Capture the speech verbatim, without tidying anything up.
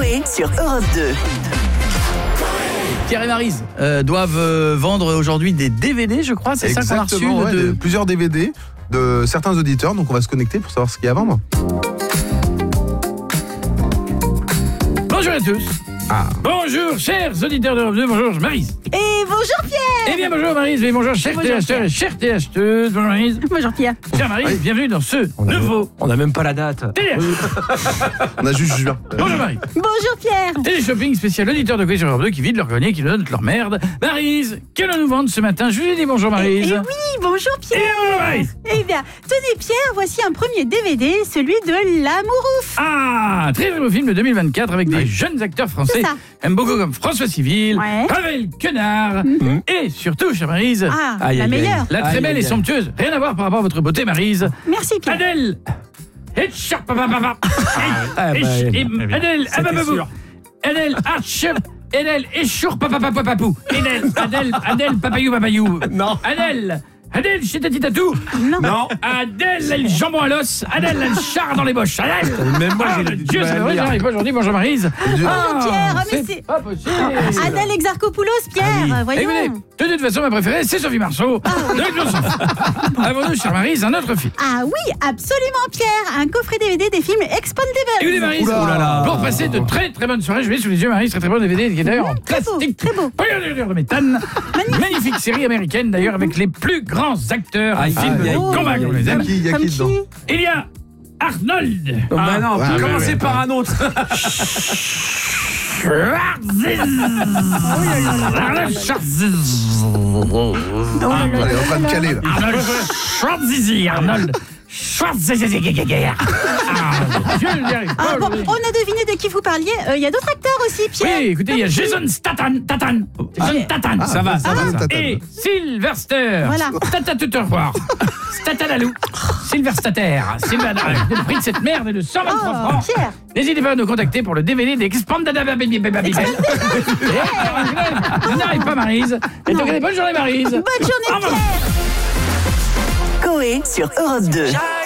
Coé sur Europe deux. Pierre et Maryse euh, doivent euh, vendre aujourd'hui des D V D, je crois, c'est ça qu'on a reçu Exactement, ouais, de... de- plusieurs D V D de certains auditeurs, donc on va se connecter pour savoir ce qu'il y a à vendre. Bonjour à tous. Ah. Bonjour, chers auditeurs d'Europe deux, bonjour Maryse. Et bonjour Pierre. Eh bien bonjour Maryse, et bonjour chers Bonjour, téléacheteurs Pierre. et chères téléacheteuses. Bonjour Maryse. Bonjour Pierre. Chère Maryse, bienvenue dans ce nouveau On n'a même pas la date. télé. On a juste juin. Bonjour Maryse. Bonjour Pierre. Télé-shopping spécial auditeur de Coé sur Europe deux qui vide leur grenier, qui nous donne leur merde. Maryse, qu'allons-nous vendre ce matin? Je vous ai dit bonjour Et Maryse. oui, bonjour Et Pierre. bonjour Maryse. Eh bien, tenez Pierre, voici un premier D V D, celui de L'Amourouf. Ah, un très beau film de deux mille vingt-quatre avec des jeunes acteurs français. C'est ça. Aime beaucoup comme François Civil, Ouais. Pavel Quenard et surtout, chère Maryse, Ah, Aïe, la aïe, aïe. meilleure. la très Aïe, belle aïe, et aïe. somptueuse, rien à voir par rapport à votre beauté Maryse, Merci Pierre. Adèle Hitchcock, papa, papa. Ah, bah, Hitch- et- eh bien, Adèle, ah, bah, c'était bah, sûr. Adèle Archep, Adèle Échour, papa, papa, papapou. Adèle, Adèle, Adèle, papayou, papayou. Non. Adèle, Adèle, chez Tati Tatou. Non. Non. Adèle, elle jambon à l'os. Adèle, elle char dans les boches. Adèle. Même moi, Ah, j'ai le du Dieu, mal à c'est le vrai, lire. j'arrive pas aujourd'hui. Bonjour Maryse. Dieu. Bonjour Pierre, ah, mais c'est pas possible. Adèle Exarchopoulos, Pierre, Eh, voyons. écoutez, de toute façon, ma préférée, c'est Sophie Marceau. De Closson. Avant-nous, chère Maryse, un autre film. Ah oui, absolument Pierre, un coffret D V D des films Expandables. Écoutez, Maryse, Oula. Oulala. pour passer de très très bonnes soirées, je vais sous les yeux, Maryse, très très bon D V D, qui est d'ailleurs en Très beau, plastique. très beau. Regardez de méthane. Magnifique série américaine, d'ailleurs, avec les plus grands acteurs. Un Aïe, film aïe, de aïe. combat, on les Il y a aime. qui, il y a Comme qui dedans? qui? Il y a Arnold. Oh, bah non, Ouais, on peut ouais, commencer ouais, par ouais. un autre. Arnold Schwarzenegger. Allez, on est en train de caler là. Arnold Schwarzenegger. Arnold Schwarzenegger. Ah, Dieu, j'y arrive pas Ah bon, aujourd'hui. on a deviné de qui vous parliez. Euh, Il y a d'autres acteurs aussi, Pierre. Oui, écoutez, il y a Jason Statham, Statham, Jason Statham, Ça va, ça va, ça. Tata. et Sylvester, Voilà. Statatuteur, Statalalou, Sylverstater, Sylvain, le prix de cette merde est de cent vingt-trois Oh, francs. Pierre. N'hésitez pas à nous contacter pour le D V D d'Expandada Baby Baby. On n'arrive pas, Maryse. Et donc, allez, bonne journée, Maryse. Bonne journée Au revoir. Pierre. Coé sur Europe deux.